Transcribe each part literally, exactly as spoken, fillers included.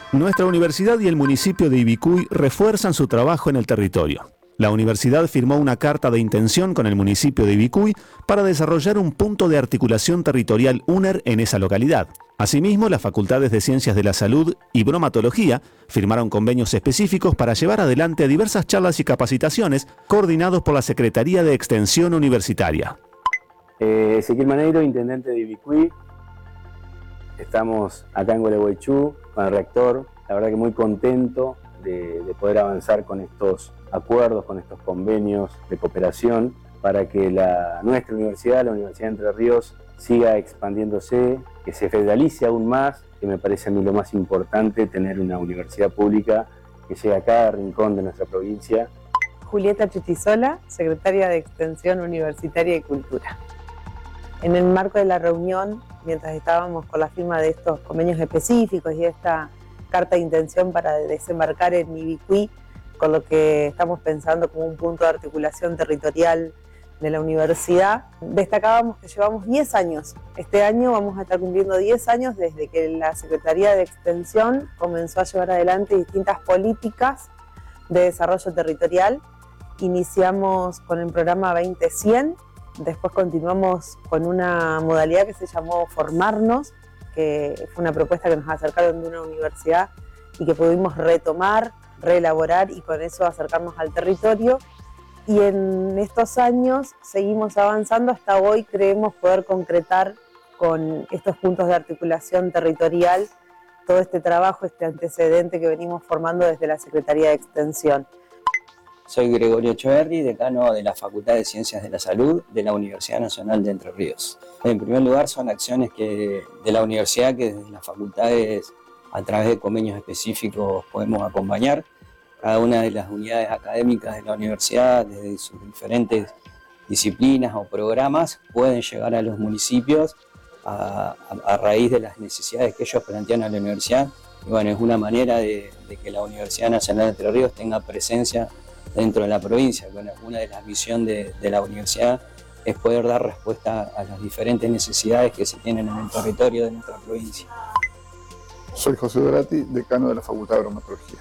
Nuestra universidad y el municipio de Ibicuy refuerzan su trabajo en el territorio. La universidad firmó una carta de intención con el municipio de Ibicuy para desarrollar un punto de articulación territorial UNER en esa localidad. Asimismo, las facultades de Ciencias de la Salud y Bromatología firmaron convenios específicos para llevar adelante diversas charlas y capacitaciones coordinados por la Secretaría de Extensión Universitaria. Eh, Ezequiel Maneiro, intendente de Ibicuy. Estamos acá en Gualeguaychú con el rector, la verdad que muy contento de, de poder avanzar con estos acuerdos, con estos convenios de cooperación para que la, nuestra universidad, la Universidad de Entre Ríos, siga expandiéndose, que se federalice aún más, que me parece a mí lo más importante, tener una universidad pública que llegue a cada rincón de nuestra provincia. Julieta Chichisola, secretaria de Extensión Universitaria y Cultura. En el marco de la reunión, mientras estábamos con la firma de estos convenios específicos y esta carta de intención para desembarcar en Ibicuy, con lo que estamos pensando como un punto de articulación territorial de la universidad, destacábamos que llevamos diez años. Este año vamos a estar cumpliendo diez años desde que la Secretaría de Extensión comenzó a llevar adelante distintas políticas de desarrollo territorial. Iniciamos con el programa veinte cien, después continuamos con una modalidad que se llamó Formarnos, que fue una propuesta que nos acercaron de una universidad y que pudimos retomar, reelaborar y con eso acercarnos al territorio. Y en estos años seguimos avanzando, hasta hoy creemos poder concretar con estos puntos de articulación territorial todo este trabajo, este antecedente que venimos formando desde la Secretaría de Extensión. Soy Gregorio Echeverri, decano de la Facultad de Ciencias de la Salud de la Universidad Nacional de Entre Ríos. En primer lugar, son acciones que, de la universidad que desde las facultades, a través de convenios específicos, podemos acompañar. Cada una de las unidades académicas de la universidad, desde sus diferentes disciplinas o programas, pueden llegar a los municipios a, a, a raíz de las necesidades que ellos plantean a la universidad. Y bueno, es una manera de, de que la Universidad Nacional de Entre Ríos tenga presencia dentro de la provincia. Bueno, una de las misiones de, de la universidad es poder dar respuesta a las diferentes necesidades que se tienen en el territorio de nuestra provincia. Soy José Dorati, decano de la Facultad de Bromatología.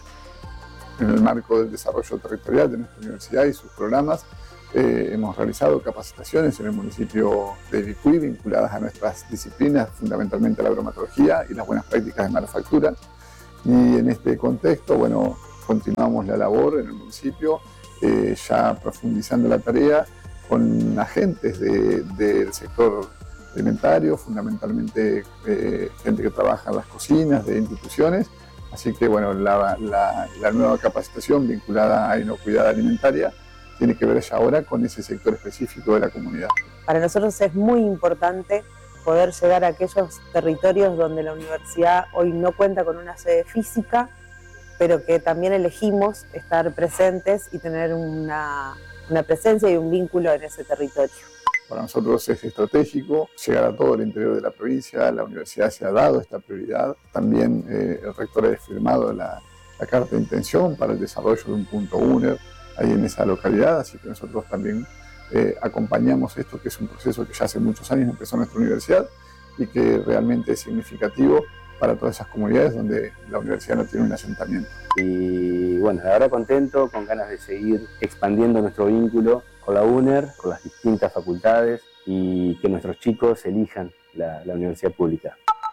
En el marco del desarrollo territorial de nuestra universidad y sus programas, eh, hemos realizado capacitaciones en el municipio de Ibicuy vinculadas a nuestras disciplinas, fundamentalmente a la bromatología y las buenas prácticas de manufactura. Y en este contexto, bueno, continuamos la labor en el municipio, eh, ya profundizando la tarea con agentes de, del sector alimentario, fundamentalmente eh, gente que trabaja en las cocinas de instituciones. Así que bueno, la, la, la nueva capacitación vinculada a inocuidad alimentaria tiene que ver ya ahora con ese sector específico de la comunidad. Para nosotros es muy importante poder llegar a aquellos territorios donde la universidad hoy no cuenta con una sede física, pero que también elegimos estar presentes y tener una, una presencia y un vínculo en ese territorio. Para nosotros es estratégico llegar a todo el interior de la provincia, la universidad se ha dado esta prioridad. También eh, el rector ha firmado la, la carta de intención para el desarrollo de un punto UNER ahí en esa localidad, así que nosotros también eh, acompañamos esto, que es un proceso que ya hace muchos años empezó en nuestra universidad y que realmente es significativo para todas esas comunidades donde la universidad no tiene un asentamiento. Y bueno, la verdad contento, con ganas de seguir expandiendo nuestro vínculo con la UNER, con las distintas facultades y que nuestros chicos elijan la, la universidad pública.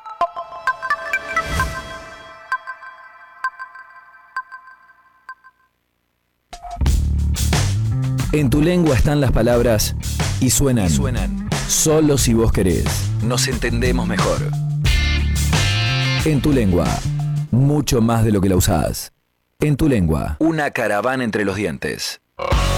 En tu lengua están las palabras y suenan. Y suenan. Solo si vos querés. Nos entendemos mejor. En tu lengua, mucho más de lo que la usás. En tu lengua, una caravana entre los dientes.